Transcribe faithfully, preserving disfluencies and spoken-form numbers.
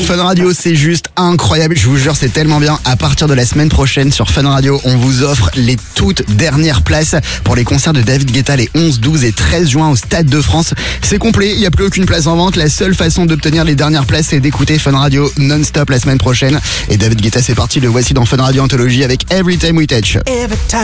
Fun Radio, c'est juste incroyable. Je vous jure, c'est tellement bien. À partir de la semaine prochaine sur Fun Radio, on vous offre les toutes dernières places pour les concerts de David Guetta les onze, douze et treize juin au Stade de France. C'est complet, il n'y a plus aucune place en vente. La seule façon d'obtenir les dernières places, c'est d'écouter Fun Radio non-stop la semaine prochaine. Et David Guetta, c'est parti. Le voici dans Fun Radio Anthologie avec Every Time We Touch.